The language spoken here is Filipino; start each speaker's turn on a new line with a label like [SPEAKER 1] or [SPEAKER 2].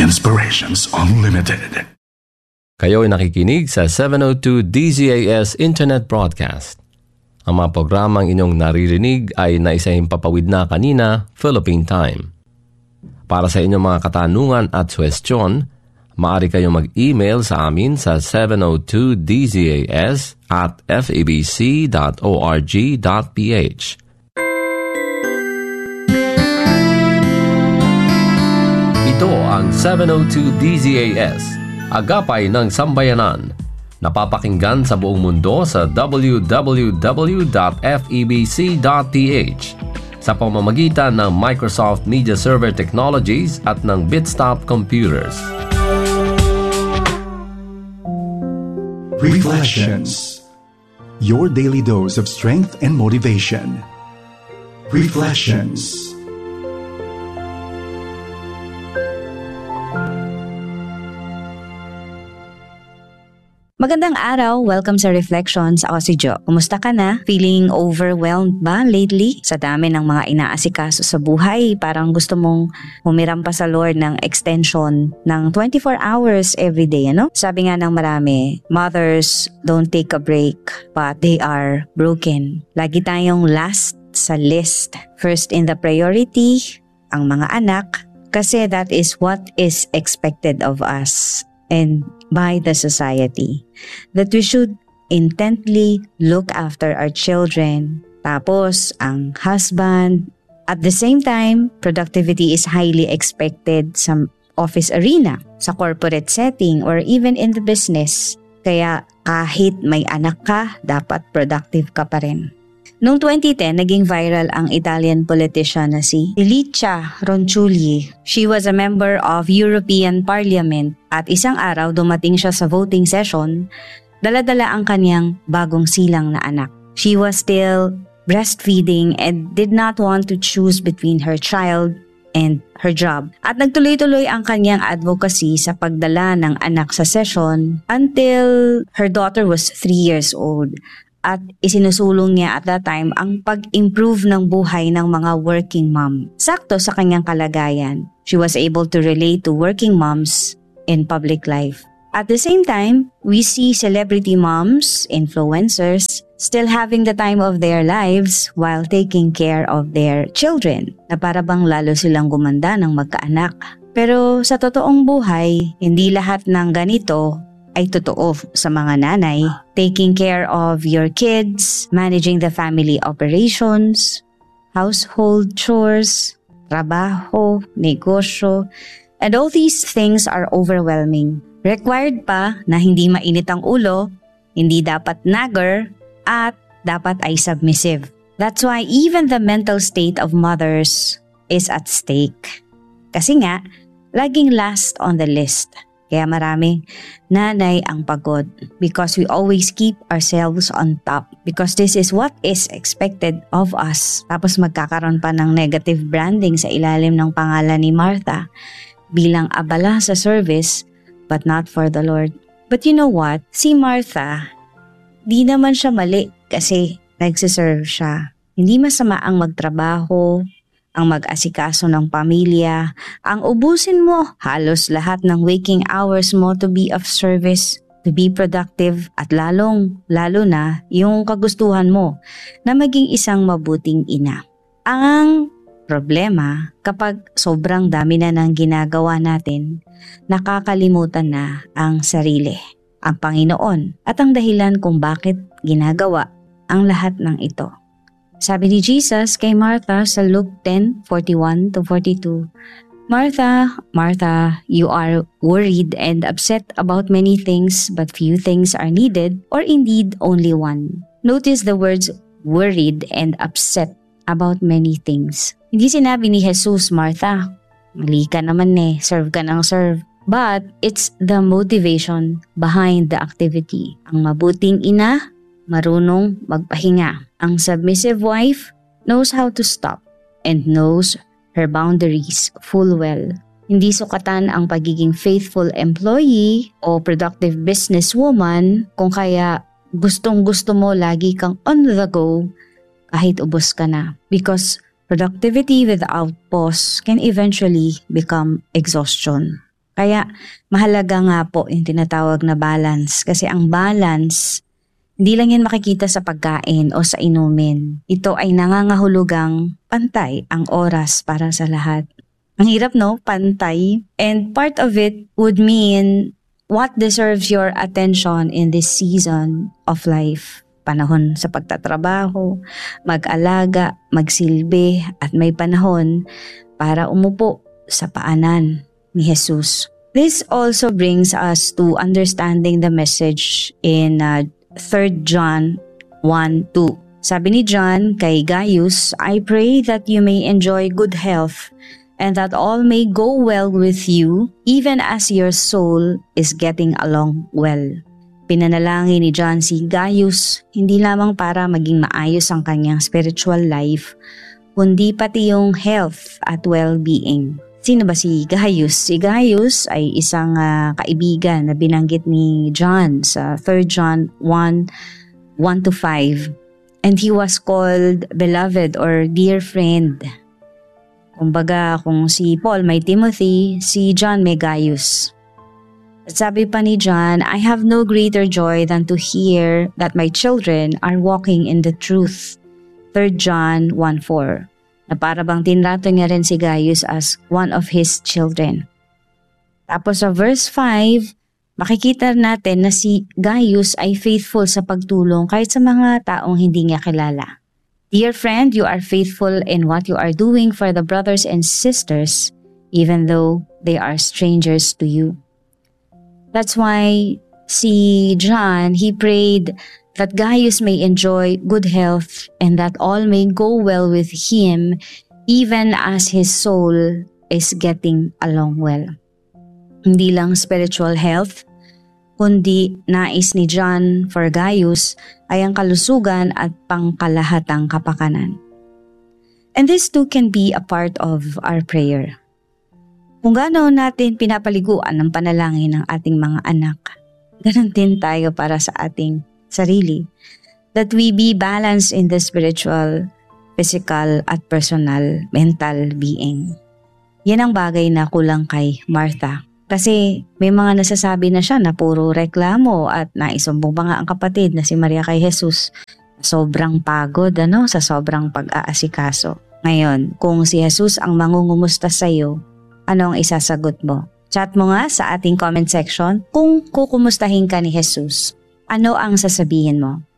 [SPEAKER 1] Inspirations Unlimited.
[SPEAKER 2] Kayo ay nakikinig sa 702 DZAS Internet Broadcast. Ang mga programang inyong naririnig ay naisahimpapawid na kanina, Philippine Time. Para sa inyong mga katanungan at suwestyon, maaari kayong mag-email sa amin sa 702dzas@fabc.org.ph. Ito ang 702 DZAS, agapay ng sambayanan. Napapakinggan sa buong mundo sa www.febc.ph sa pamamagitan ng Microsoft Media Server Technologies at ng Bitstop Computers.
[SPEAKER 1] Reflections. Your daily dose of strength and motivation. Reflections.
[SPEAKER 3] Magandang araw, welcome sa Reflections. Ako si Jo. Kumusta ka na? Feeling overwhelmed ba lately? Sa dami ng mga inaasikaso sa buhay, parang gusto mong humiram pa sa Lord ng extension ng 24 hours every day, ano? Sabi nga ng marami, mothers don't take a break, but they are broken. Lagi tayong last sa list. First in the priority, ang mga anak, kasi that is what is expected of us and by the society, that we should intently look after our children. Tapos, ang husband. At the same time, productivity is highly expected sa office arena, sa corporate setting, or even in the business. Kaya kahit may anak ka, dapat productive ka pa rin. Noong 2010, naging viral ang Italian politician na si Licia Ronchulli. She was a member of European Parliament at isang araw dumating siya sa voting session, dala-dala ang kanyang bagong silang na anak. She was still breastfeeding and did not want to choose between her child and her job. At nagtuloy-tuloy ang kanyang advocacy sa pagdala ng anak sa session until her daughter was 3 years old. At isinusulong niya at that time ang pag-improve ng buhay ng mga working mom. Sakto sa kanyang kalagayan, she was able to relate to working moms in public life. At the same time, we see celebrity moms, influencers, still having the time of their lives while taking care of their children, na para bang lalo silang gumanda ng magkaanak. Pero sa totoong buhay, hindi lahat ng ganito ay totoo sa mga nanay. Taking care of your kids, managing the family operations, household chores, trabaho, negosyo, and all these things are overwhelming. Required pa na hindi mainit ang ulo, hindi dapat nagger, at dapat ay submissive. That's why even the mental state of mothers is at stake. Kasi nga, laging last on the list. Kaya maraming nanay ang pagod because we always keep ourselves on top because this is what is expected of us. Tapos magkakaroon pa ng negative branding sa ilalim ng pangalan ni Martha bilang abala sa service but not for the Lord. But you know what? Si Martha, di naman siya mali kasi nagsiserve siya. Hindi masama ang magtrabaho, ang mag-asikaso ng pamilya, ang ubusin mo halos lahat ng waking hours mo to be of service, to be productive, at lalo na yung kagustuhan mo na maging isang mabuting ina. Ang problema, kapag sobrang dami na ng ginagawa natin, nakakalimutan na ang sarili, ang Panginoon, at ang dahilan kung bakit ginagawa ang lahat ng ito. Sabi ni Jesus kay Martha sa Luke 10:41-42, Martha, Martha, you are worried and upset about many things, but few things are needed, or indeed only one. Notice the words worried and upset about many things. Hindi sinabi ni Jesus, Martha, mali ka naman serve ka ng serve. But it's the motivation behind the activity. Ang mabuting ina, marunong magpahinga. Ang submissive wife knows how to stop and knows her boundaries full well. Hindi sukatan ang pagiging faithful employee o productive businesswoman kung kaya gustong-gusto mo lagi kang on the go kahit ubos ka na. Because productivity without pause can eventually become exhaustion. Kaya mahalaga nga po yung tinatawag na balance. Kasi ang balance, hindi lang yan makikita sa pagkain o sa inumin. Ito ay nangangahulugang pantay ang oras para sa lahat. Ang hirap, no? Pantay. And part of it would mean what deserves your attention in this season of life. Panahon sa pagtatrabaho, mag-alaga, magsilbi, at may panahon para umupo sa paanan ni Jesus. This also brings us to understanding the message in 3 John 1:2. Sabi ni John kay Gaius, I pray that you may enjoy good health and that all may go well with you even as your soul is getting along well. Pinanalangin ni John si Gaius hindi lamang para maging maayos ang kanyang spiritual life, kundi pati yung health at well-being. Sino ba si Gaius? Si Gaius ay isang kaibigan na binanggit ni John sa 3 John 1:1-5. And he was called beloved or dear friend. Kumbaga kung si Paul may Timothy, si John may Gaius. At sabi pa ni John, I have no greater joy than to hear that my children are walking in the truth. 3 John 1:4. Na para bang tinrato niya rin si Gaius as one of his children. Tapos sa verse 5, makikita natin na si Gaius ay faithful sa pagtulong kahit sa mga taong hindi niya kilala. Dear friend, you are faithful in what you are doing for the brothers and sisters, even though they are strangers to you. That's why si John, he prayed that Gaius may enjoy good health and that all may go well with him even as his soul is getting along well. Hindi lang spiritual health, kundi nais ni John for Gaius ay ang kalusugan at pangkalahatang kapakanan. And this too can be a part of our prayer. Kung gaano natin pinapaliguan ng panalangin ng ating mga anak, ganun din tayo para sa ating sarili. That we be balanced in the spiritual, physical at personal, mental being. Yan ang bagay na kulang kay Martha. Kasi may mga nasasabi na siya na puro reklamo at naisumbong pa nga ang kapatid na si Maria kay Jesus. Sobrang pagod sa sobrang pag-aasikaso. Ngayon, kung si Jesus ang mangungumusta sa iyo, ano ang isasagot mo? Chat mo nga sa ating comment section kung kukumustahin ka ni Jesus. Ano ang sasabihin mo?